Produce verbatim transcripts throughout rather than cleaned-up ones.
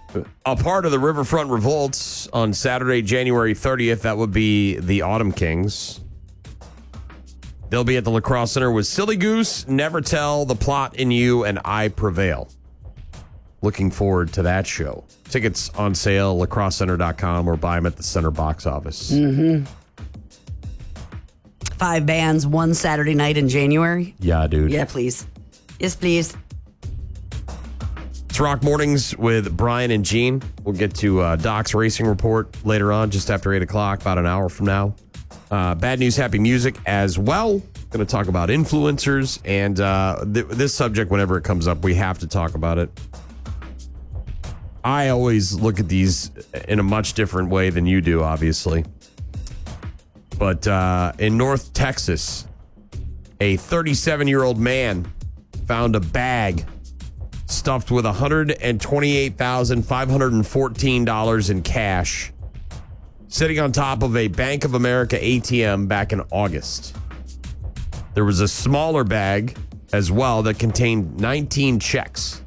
a part of the Riverfront Revolts on Saturday, January thirtieth. That would be the Autumn Kings. They'll be at the Lacrosse Center with Silly Goose, Never Tell, The Plot in You, and I Prevail. Looking forward to that show. Tickets on sale, lacrosse center dot com, or buy them at the center box office. Mm-hmm. Five bands, one Saturday night in January. Yeah, dude. Yeah, please. Yes, please. It's Rock Mornings with Brian and Gene. We'll get to uh, Doc's Racing Report later on, just after eight o'clock, about an hour from now. Uh, bad news, happy music as well. Going to talk about influencers. And uh, th- this subject, whenever it comes up, we have to talk about it. I always look at these in a much different way than you do, obviously. But uh, in North Texas, a thirty-seven-year-old man found a bag stuffed with one hundred twenty-eight thousand five hundred fourteen dollars in cash sitting on top of a Bank of America A T M back in August. There was a smaller bag as well that contained nineteen checks.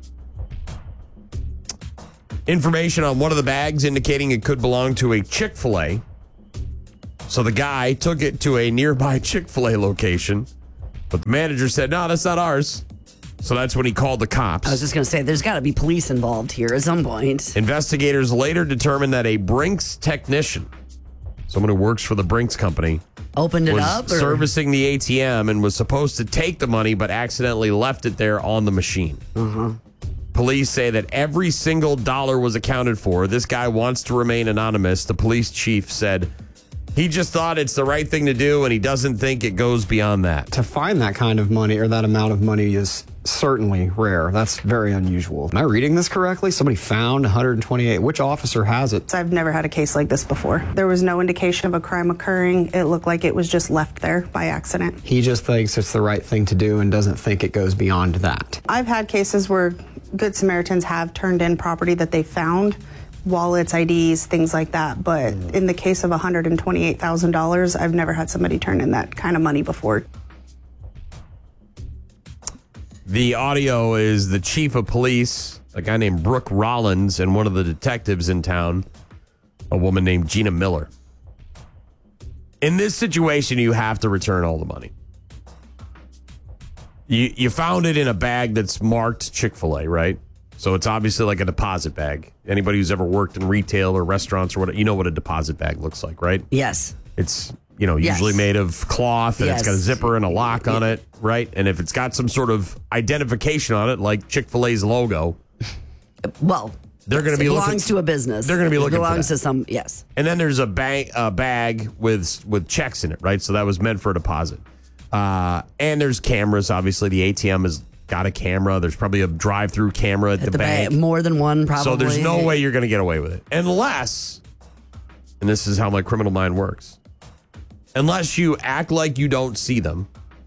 Information on one of the bags indicating it could belong to a Chick-fil-A. So the guy took it to a nearby Chick-fil-A location, but the manager said, no, that's not ours. So that's when he called the cops. I was just going to say, there's got to be police involved here at some point. Investigators later determined that a Brinks technician, someone who works for the Brinks company, opened it was up, or? servicing the A T M and was supposed to take the money, but accidentally left it there on the machine. Uh-huh. Police say that every single dollar was accounted for. This guy wants to remain anonymous. The police chief said he just thought it's the right thing to do, and he doesn't think it goes beyond that. To find that kind of money or that amount of money is certainly rare. That's very unusual. Am I reading this correctly? Somebody found one hundred twenty-eight. Which officer has it? I've never had a case like this before. There was no indication of a crime occurring. It looked like it was just left there by accident. He just thinks it's the right thing to do and doesn't think it goes beyond that. I've had cases where Good Samaritans have turned in property that they found, wallets, I Ds, things like that. But in the case of one hundred twenty-eight thousand dollars, I've never had somebody turn in that kind of money before. The audio is the chief of police, a guy named Brooke Rollins, and one of the detectives in town, a woman named Gina Miller. In this situation, you have to return all the money. You you found it in a bag that's marked Chick-fil-A, right? So it's obviously like a deposit bag. Anybody who's ever worked in retail or restaurants or whatever, you know what a deposit bag looks like, right? Yes. It's, you know, usually yes. made of cloth, and yes. it's got a zipper and a lock on it, right? And if it's got some sort of identification on it, like Chick-fil-A's logo, well, they're going to be it looking. belongs to a business. They're going to be looking. It belongs for that. to some. Yes. And then there's a bag, a bag with with checks in it, right? So that was meant for a deposit. Uh, and there's cameras. Obviously, the A T M has got a camera. There's probably a drive-through camera at, At the, the bank. ba- more than one, probably. So there's no way you're going to get away with it. Unless, and this is how my criminal mind works, unless you act like you don't see them,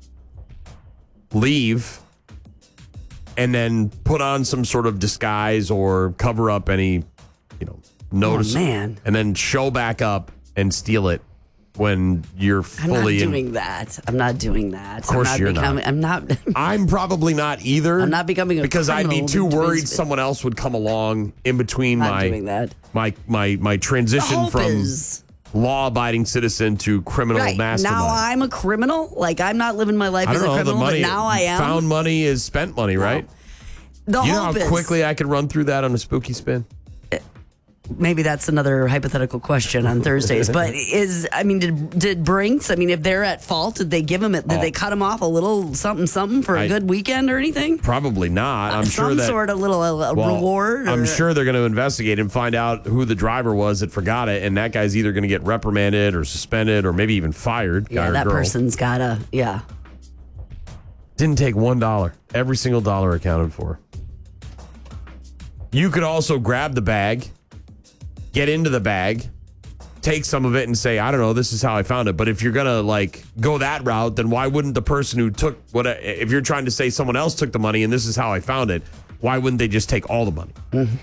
leave, and then put on some sort of disguise or cover up any, you know, notice. Oh, man. And then show back up and steal it when you're I'm not fully doing in. that. I'm not doing that. Of course I'm not you're becoming, not. I'm not. I'm probably not either. I'm not becoming a because I'd be criminal too to- to worried be- someone else would come along in between Not my doing that. my my my The transition hope from is, law-abiding citizen to criminal right, mastermind. now I'm a criminal. Like, I'm not living my life I as don't a know, the criminal, money, but now I am. found money is spent money, right? The You know hope how is, quickly I could run through that on a spooky spin? maybe that's another hypothetical question on Thursdays. But is, I mean, did did Brinks, I mean, if they're at fault, did they give him, it? Did Oh. they cut him off a little something, something for a I- good weekend or anything? Probably not. I'm Some sure that sort of little uh, well, reward? I'm or- sure they're going to investigate and find out who the driver was that forgot it, and that guy's either going to get reprimanded or suspended or maybe even fired. guy Yeah, or that girl. person's gotta, yeah. Didn't take one dollar. Every single dollar accounted for. You could also grab the bag, get into the bag, take some of it and say, I don't know, this is how I found it. But if you're going to like go that route, then why wouldn't the person who took what, if you're trying to say someone else took the money and this is how I found it, why wouldn't they just take all the money? Mm-hmm.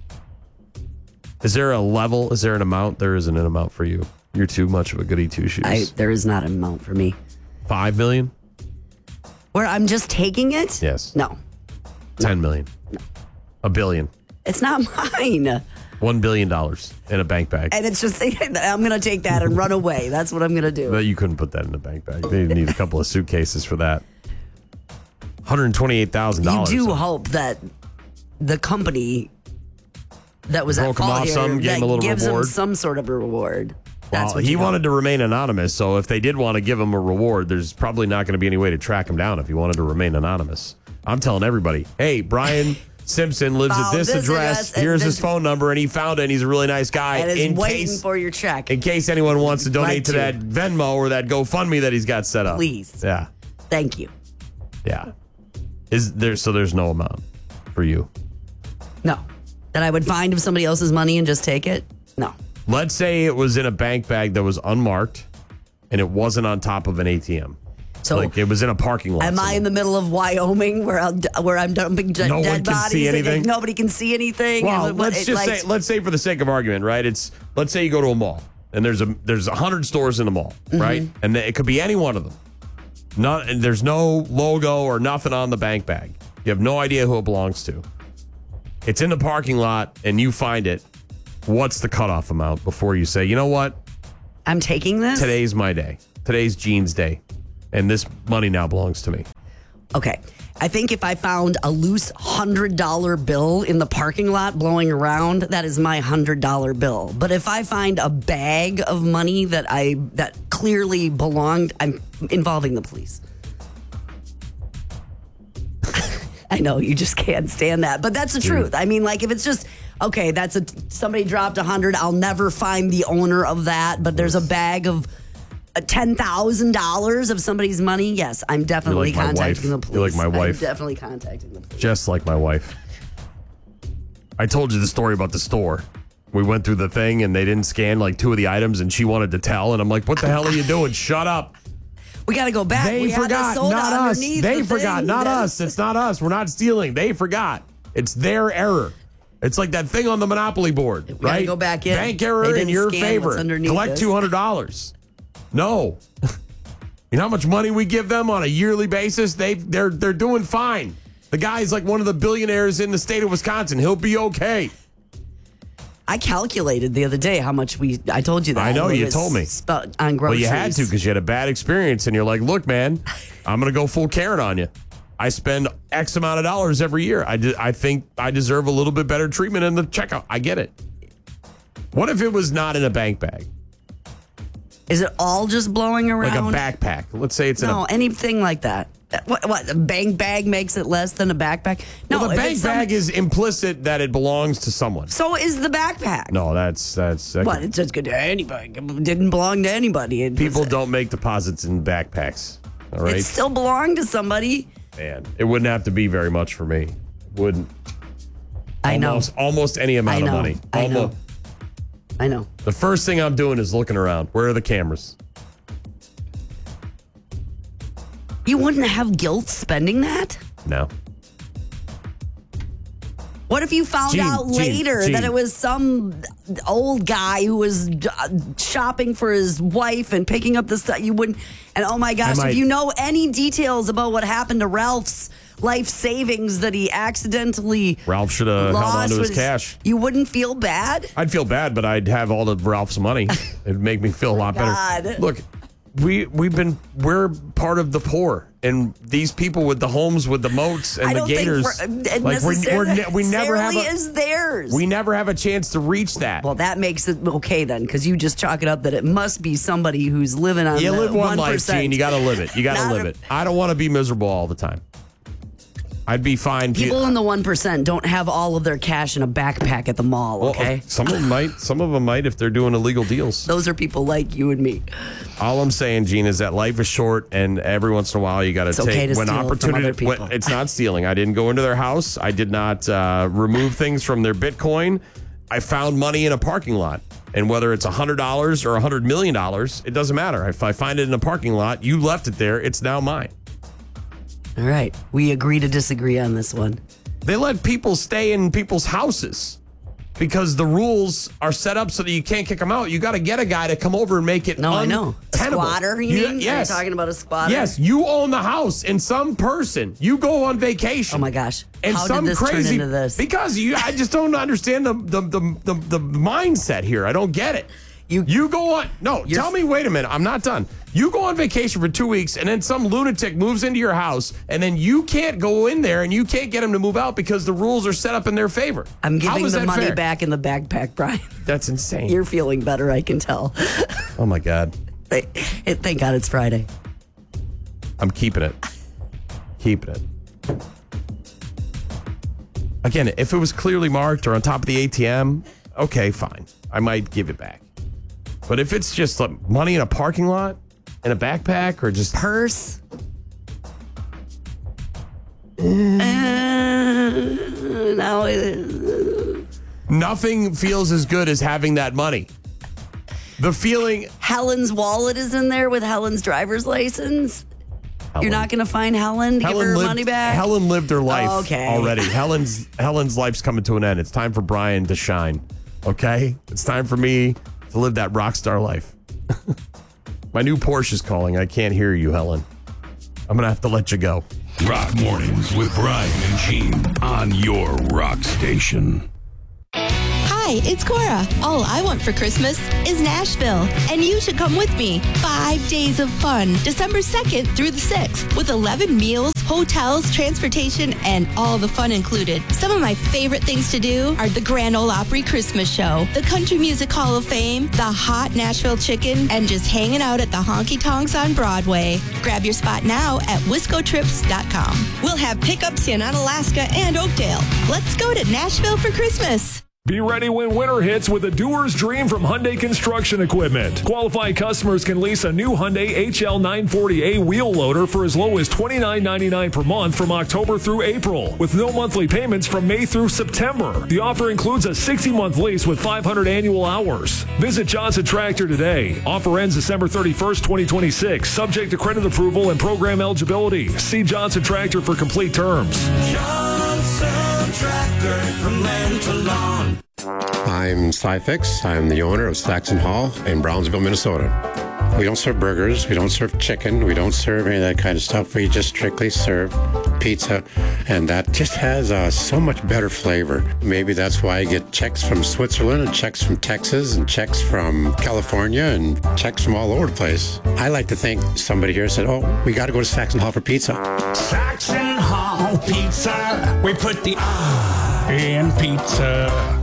Is there a level? Is there an amount? There isn't an amount for you. You're too much of a goody two shoes. I, there is not an amount for me. Five million? Where I'm just taking it? Yes. No. Ten million? No. A billion? It's not mine. One billion dollars in a bank bag. And it's just, I'm going to take that and run away. That's what I'm going to do. But you couldn't put that in a bank bag. They need a couple of suitcases for that. one hundred twenty-eight thousand dollars. You do hope that the company that was Broke at him fault off here some, gave him a little gives reward. him some sort of a reward. That's Well, what he you wanted hope. to remain anonymous, so if they did want to give him a reward, there's probably not going to be any way to track him down if he wanted to remain anonymous. I'm telling everybody, hey, Brian Simpson lives at Found this, this address. address and Here's this- his phone number, and he found it, and he's a really nice guy. And is in waiting case, for your check. in case anyone wants to donate Like to to. that Venmo or that GoFundMe that he's got set up. Please. Yeah. Thank you. Yeah. Is there so there's no amount for you? No. That I would find of somebody else's money and just take it? No. Let's say it was in a bank bag that was unmarked and it wasn't on top of an A T M. So like it was in a parking lot. am I in the middle of Wyoming where I'm, where I'm dumping de- No one dead can bodies see and anything? nobody can see anything? Well, And what- let's it, just like, say let's say for the sake of argument, right? It's let's say you go to a mall and there's a there's a hundred stores in the mall, Mm-hmm. right? And it could be any one of them. Not and there's no logo or nothing on the bank bag. You have no idea who it belongs to. It's in the parking lot and you find it. What's the cutoff amount before you say, you know what? I'm taking this? Today's my day. Today's Gene's day. And this money now belongs to me. Okay. I think if I found a loose one hundred dollar bill in the parking lot blowing around, that is my one hundred dollar bill. But if I find a bag of money that I that clearly belonged, I'm involving the police. I know you just can't stand that, but that's the truth. I mean, like if it's just okay, that's a somebody dropped a hundred. I'll never find the owner of that, but there's a bag of uh, ten thousand dollars of somebody's money. Yes, I'm definitely You're like my contacting wife. the police. You're like my wife. I'm definitely contacting the police. Just like my wife. I told you the story about the store. We went through the thing and they didn't scan like two of the items and she wanted to tell. And I'm like, what the hell are you doing? Shut up. We got to go back. They we had forgot, this soda not us. underneath They the forgot, thing. not That's- us. It's not us. We're not stealing. They forgot. It's their error. It's like that thing on the Monopoly board, gotta right? go back in. Bank They error didn't in your scan favor. what's underneath Collect this. two hundred dollars. No. You know how much money we give them on a yearly basis? They they're they're doing fine. The guy's like one of the billionaires in the state of Wisconsin. He'll be okay. I calculated the other day how much we. I told you that. I know, It you was told me. sp- on Well, groceries. you had to because you had a bad experience, and you're like, "Look, man, I'm going to go full Karen on you. I spend X amount of dollars every year. I de- I think I deserve a little bit better treatment in the checkout. I get it. What if it was not in a bank bag, Is it all just blowing like around? a backpack? Let's say it's in No, a anything like that. What? What? A bank bag makes it less than a backpack? No, well, the if bank it's some- bag is implicit that it belongs to someone. So is the backpack. No, that's that's that What? could- It's just good to anybody. It didn't belong to anybody. It people was- don't make deposits in backpacks. All right, It still belonged to somebody. man, it wouldn't have to be very much for me. Wouldn't. I know. Almost, almost any amount I know. of money. I know. Almost. I know. The first thing I'm doing is looking around. Where are the cameras? You wouldn't have guilt spending that? No. What if you found Gene, out Gene, later Gene. that it was some old guy who was uh, shopping for his wife and picking up the stuff? You wouldn't. And oh my gosh, I might- if you know any details about what happened to Ralph's life savings that he accidentally Ralph should have held on lost to his with cash. you wouldn't feel bad? I'd feel bad, but I'd have all of Ralph's money. It'd make me feel a lot better. God. Look, we we've been we're part of the poor, and these people with the homes with the moats and I the don't gators, think we're, like we're, we're ne- we never have a, is theirs. we never have a chance to reach that. well, that makes it okay then, because you just chalk it up that it must be somebody who's living on you the live one one life, percent. Gene. You got to live it. You got to Not live a- it. I don't want to be miserable all the time. I'd be fine. People in the one percent don't have all of their cash in a backpack at the mall, Well, okay? some of them might. Some of them might if they're doing illegal deals. Those are people like you and me. All I'm saying, Gene, is that life is short, and every once in a while you got to It's take okay to when steal from opportunity. other people. when- it's not stealing. I didn't go into their house. I did not uh, remove things from their Bitcoin. I found money in a parking lot, and whether it's a hundred dollars or a hundred million dollars, it doesn't matter. If I find it in a parking lot, you left it there. It's now mine. All right. We agree to disagree on this one. They let people stay in people's houses. because the rules are set up so that you can't kick them out. You got to get a guy to come over and make it No, I know. A untenable. squatter, you You- mean? Yes. Are you talking about a squatter? Yes, you own the house, and some person, you go on vacation. Oh, my gosh. And How some did this turn crazy, into this? Because you, I just don't understand the the, the the the mindset here. I don't get it. You- you go on. No, You're- tell me. Wait a minute. I'm not done. You go on vacation for two weeks, and then some lunatic moves into your house, and then you can't go in there, and you can't get him to move out because the rules are set up in their favor. I'm How giving is the that money fair? back in the backpack, Brian. That's insane. You're feeling better, I can tell. oh my God. Thank thank God it's Friday. I'm keeping it. Keeping it. Again, if it was clearly marked or on top of the A T M, okay, fine. I might give it back. But if it's just like money in a parking lot, in a backpack, or just Purse. Uh, now it, nothing feels as good as having that money. The feeling. Helen's wallet is in there with Helen's driver's license. Helen, You're not going to find Helen to give her lived, money back? Helen lived her life Oh, okay. already. Helen's Helen's life's coming to an end. It's time for Brian to shine. Okay? It's time for me to live that rock star life. My new Porsche is calling. I can't hear you, Helen. I'm going to have to let you go. Rock Mornings with Brian and Gene on your rock station. Hi, it's Cora. All I want for Christmas is Nashville, and you should come with me. Five days of fun, December second through the sixth, with eleven meals, hotels, transportation, and all the fun included. Some of my favorite things to do are the Grand Ole Opry Christmas Show, the Country Music Hall of Fame, the hot Nashville chicken, and just hanging out at the honky tonks on Broadway. Grab your spot now at wisco trips dot com. We'll have pickups in Unalaska and Oakdale. Let's go to Nashville for Christmas. Be ready when winter hits with a doer's dream from Hyundai Construction Equipment. Qualified customers can lease a new Hyundai H L nine forty A wheel loader for as low as twenty-nine ninety-nine per month from October through April, with no monthly payments from May through September. The offer includes a sixty-month lease with five hundred annual hours. Visit Johnson Tractor today. Offer ends December thirty-first, twenty twenty-six, subject to credit approval and program eligibility. See Johnson Tractor for complete terms. Johnson Tractor, from land to lawn. I'm Cyfix. I'm the owner of Saxon Hall in Brownsville, Minnesota. We don't serve burgers. We don't serve chicken. We don't serve any of that kind of stuff. We just strictly serve pizza, and that just has uh, so much better flavor. Maybe that's why I get checks from Switzerland and checks from Texas and checks from California and checks from all over the place. I like to think somebody here said, oh, we got to go to Saxon Hall for pizza. Saxon Hall Pizza. We put the R in pizza.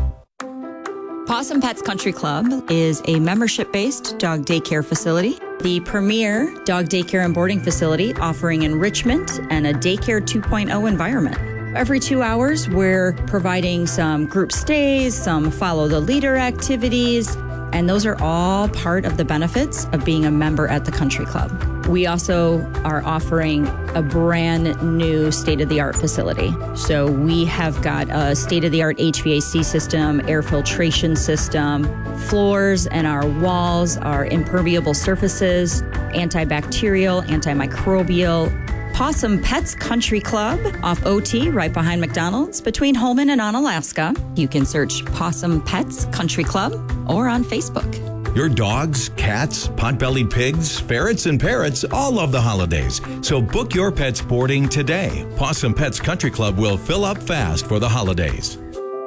Possum Pets Country Club is a membership-based dog daycare facility, the premier dog daycare and boarding facility offering enrichment and a daycare two point oh environment. Every two hours, we're providing some group stays, some follow the leader activities, and those are all part of the benefits of being a member at the country club. We also are offering a brand new state-of-the-art facility. So we have got a state-of-the-art H V A C system, air filtration system, floors and our walls are impermeable surfaces, antibacterial, antimicrobial. Possum Pets Country Club off O T, right behind McDonald's, between Holman and Onalaska. You can search Possum Pets Country Club or on Facebook. Your dogs, cats, pot-bellied pigs, ferrets, and parrots all love the holidays. So book your pet's boarding today. Possum Pets Country Club will fill up fast for the holidays.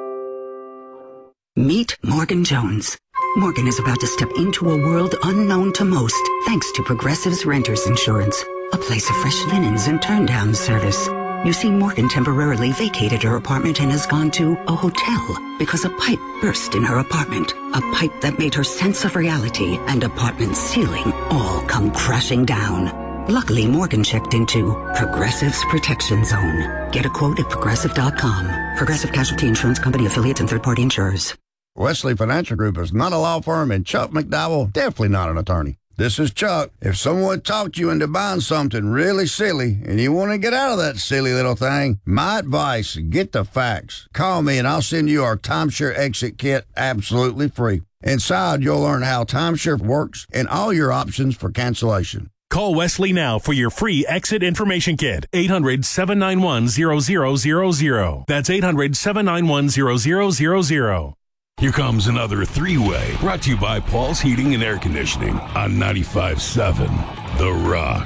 Meet Morgan Jones. Morgan is about to step into a world unknown to most, thanks to Progressive's Renters Insurance, a place of fresh linens and turn-down service. You see, Morgan temporarily vacated her apartment and has gone to a hotel because a pipe burst in her apartment. A pipe that made her sense of reality and apartment ceiling all come crashing down. Luckily, Morgan checked into Progressive's Protection Zone. Get a quote at progressive dot com. Progressive Casualty Insurance Company, affiliates, and third-party insurers. Wesley Financial Group is not a law firm, and Chuck McDowell definitely not an attorney. This is Chuck. If someone talked you into buying something really silly and you want to get out of that silly little thing, my advice, get the facts. Call me and I'll send you our timeshare exit kit absolutely free. Inside, you'll learn how timeshare works and all your options for cancellation. Call Wesley now for your free exit information kit. eight hundred, seven nine one, zero zero zero zero. That's eight hundred, seven nine one, zero zero zero zero. Here comes another three-way brought to you by Paul's Heating and Air Conditioning on ninety-five point seven The Rock.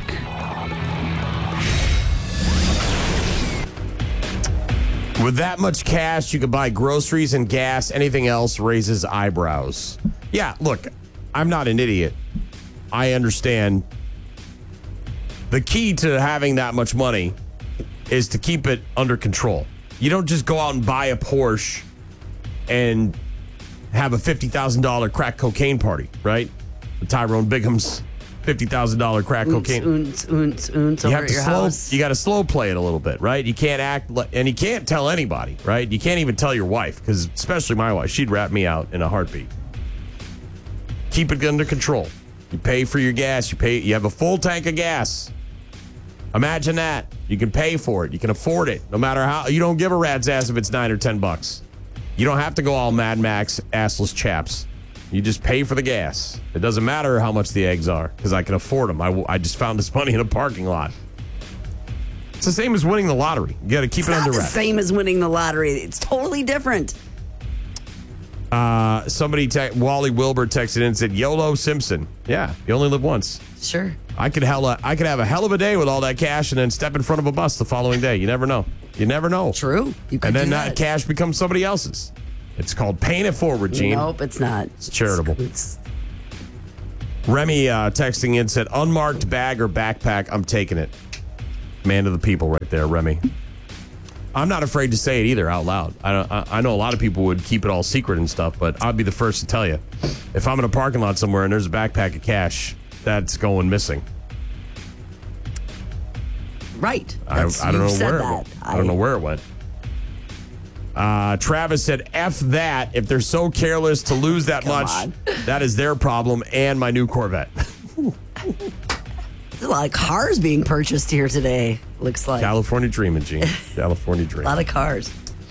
With that much cash, you could buy groceries and gas. Anything else raises eyebrows. Yeah, look, I'm not an idiot. I understand. The key to having that much money is to keep it under control. You don't just go out and buy a Porsche and have a fifty thousand dollars crack cocaine party, right? Tyrone Bigham's fifty thousand dollars crack cocaine. Oons, oons, oons You over have at to your slow, house. you got to slow play it a little bit, right? You can't act, like, and you can't tell anybody, right? You can't even tell your wife, because especially my wife, she'd rat me out in a heartbeat. Keep it under control. You pay for your gas. You pay. You have a full tank of gas. Imagine that. You can pay for it. You can afford it. No matter how, you don't give a rat's ass if it's nine or ten bucks. You don't have to go all Mad Max assless chaps. You just pay for the gas. It doesn't matter how much the eggs are, because I can afford them. I, I just found this money in a parking lot. It's the same as winning the lottery. You got to keep It's it not under the wraps. same as winning the lottery. It's totally different. Uh, somebody, te- Wally Wilbur texted in and said, YOLO Simpson. Yeah, you only live once. Sure. I could hella, I could have a hell of a day with all that cash and then step in front of a bus the following day. You never know. You never know. True. You could and then do that. that. cash becomes somebody else's. It's called paying it forward, Gene. Nope, it's not. It's charitable. It's, Remy uh, texting in said, unmarked bag or backpack, I'm taking it. Man of the people right there, Remy. I'm not afraid to say it either out loud. I, don't, I, I know a lot of people would keep it all secret and stuff, but I'd be the first to tell you. If I'm in a parking lot somewhere and there's a backpack of cash, that's going missing. right. I, That's- I don't know you've said where it that. went. I don't know where it went. Uh, Travis said, F that. If they're so careless to lose that Come much, on. that is their problem and my new Corvette. There's a lot of cars being purchased here today, looks like. California dreaming, Gene. California A dreaming. lot of cars.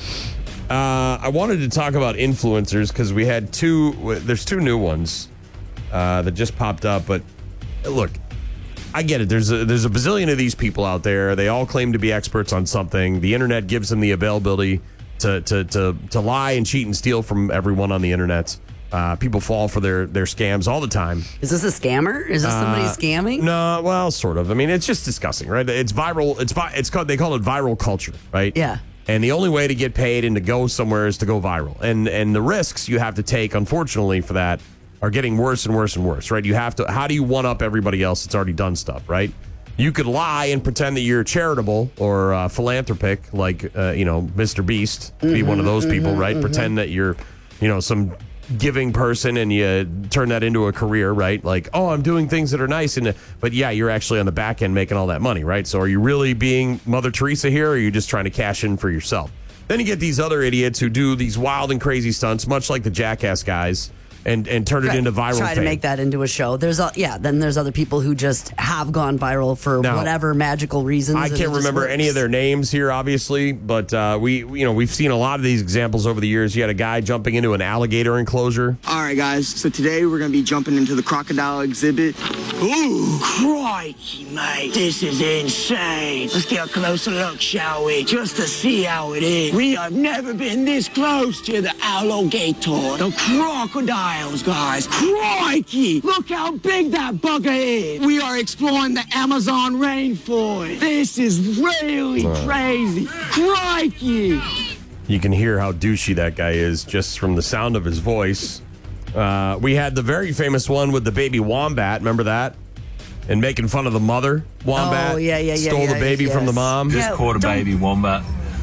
Uh, I wanted to talk about influencers because we had two, there's two new ones uh, that just popped up. But look, I get it. There's a, there's a bazillion of these people out there. They all claim to be experts on something. The internet gives them the availability to to to, to lie and cheat and steal from everyone on the internet. Uh, people fall for their, their scams all the time. Is this a scammer? Is this somebody Uh, scamming? No, well, sort of. I mean, it's just disgusting, right? It's viral. It's vi- it's called, they call it viral culture, right? Yeah. And the only way to get paid and to go somewhere is to go viral. And and the risks you have to take, unfortunately, for that are getting worse and worse and worse, right? You have to, how do you one up everybody else that's already done stuff, right? You could lie and pretend that you're charitable or uh, philanthropic, like, uh, you know, Mister Beast, be one of those people, mhm, right? mhm. Pretend that you're, you know, some giving person and you turn that into a career, right? Like, oh, I'm doing things that are nice. and But yeah, you're actually on the back end making all that money, right? So are you really being Mother Teresa here, or are you just trying to cash in for yourself? Then you get these other idiots who do these wild and crazy stunts, much like the Jackass guys, and, and turn it Right. into viral Try fame. to make that into a show. There's a, yeah. Then there's other people who just have gone viral for Now, whatever magical reasons. I and it can't just remember works. any of their names here, obviously, but uh, we, you know, we've seen a lot of these examples over the years. You had a guy jumping into an alligator enclosure. All right, guys. So today we're gonna be jumping into the crocodile exhibit. Ooh, crikey, mate! This is insane. Let's get a closer look, shall we? Just to see how it is. We have never been this close to the alligator, the crocodiles, guys. Crikey! Look how big that bugger is. We are exploring the Amazon rainforest. This is really Uh. crazy. Crikey! You can hear how douchey that guy is just from the sound of his voice. Uh, we had the very famous one with the baby wombat. Remember that? And making fun of the mother wombat. Oh, yeah, yeah, yeah, Stole the yeah, baby from the yes. mom. Just Yeah, caught a don't- baby wombat.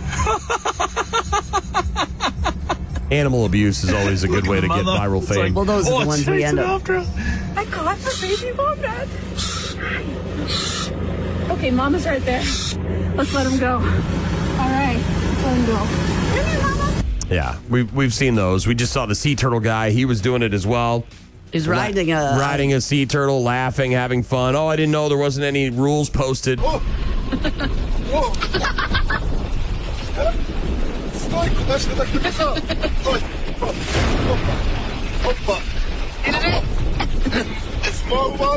Animal abuse is always a good way to get viral fame. Well, those are the ones we end up. I caught the baby wombat. Okay, Mama's right there. Let's let him go. All right, let's let him go. Come here, Mama. Yeah, we've, we've seen those. We just saw the sea turtle guy. He was doing it as well. He's riding a Riding a sea turtle, laughing, having fun. Oh, I didn't know there wasn't any rules posted.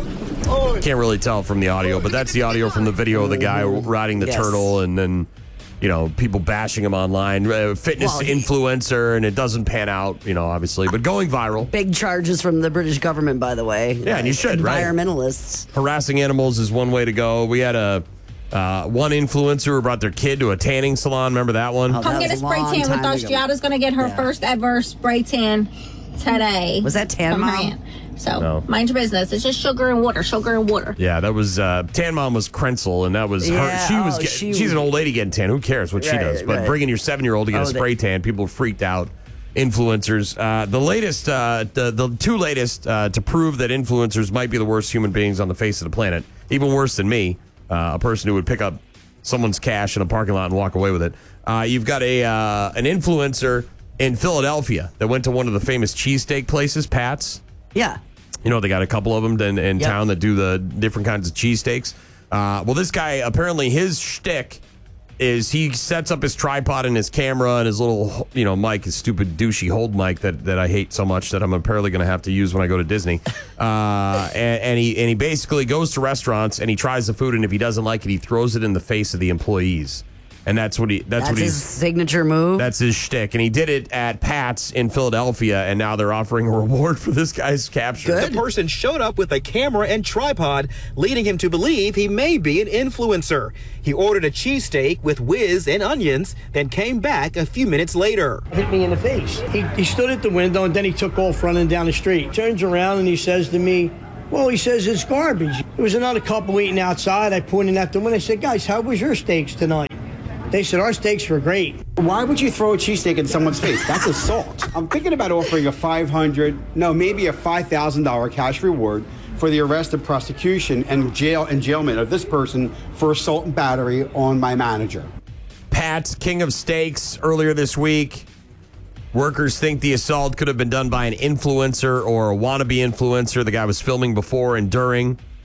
Can't really tell from the audio, but that's the audio from the video of the guy riding the Yes. turtle, and then you know, people bashing him online, uh, fitness Well, he- influencer, and it doesn't pan out, you know, obviously, but going viral. Big charges from the British government, by the way. Yeah, and you should, right? Environmentalists. Harassing animals is one way to go. We had a uh, one influencer who brought their kid to a tanning salon. Remember that one? Oh, Come that get a was a spray long tan with time us. ago. Giada's going to get her Yeah. first ever spray tan today. Was that Tan from her Mom? aunt. So No. mind your business. It's just sugar and water, sugar and water. Yeah, that was uh, Tan Mom was Krenzel, and that was her. Yeah, She was. oh, Get, she she's was- an old lady getting tan. Who cares what she Right, does? But right. bringing your seven year old to get Oh, a spray they- tan, people freaked out. Influencers. Uh, the latest, uh, the the two latest uh, to prove that influencers might be the worst human beings on the face of the planet, even worse than me, uh, a person who would pick up someone's cash in a parking lot and walk away with it. Uh, you've got a uh, an influencer in Philadelphia that went to one of the famous cheesesteak places, Pat's. Yeah. You know, they got a couple of them in, in Yep. town that do the different kinds of cheesesteaks. Uh, well, this guy, apparently his shtick is he sets up his tripod and his camera and his little, you know, mic, his stupid douchey hold mic that, that I hate so much that I'm apparently going to have to use when I go to Disney. Uh, and, and he and he basically goes to restaurants and he tries the food, and if he doesn't like it, he throws it in the face of the employees. And that's what he that's, That's what his he's signature move. that's his shtick. And he did it at Pat's in Philadelphia, and now they're offering a reward for this guy's capture. The person showed up with a camera and tripod, leading him to believe he may be an influencer. He ordered a cheesesteak with whiz and onions, then came back a few minutes later. Hit me in the face. He, he stood at the window and then he took off running down the street. Turns around and he says to me, well, he says it's garbage. There was another couple eating outside. I pointed at them and I said, guys, how was your steaks tonight? They said, our steaks were great. Why would you throw a cheesesteak in someone's face? That's assault. I'm thinking about offering a five hundred dollars, no, maybe a five thousand dollars cash reward for the arrest and prosecution and jail enjailment of this person for assault and battery on my manager. Pat's King of Steaks earlier this week. Workers think the assault could have been done by an influencer or a wannabe influencer. The guy was filming before and during.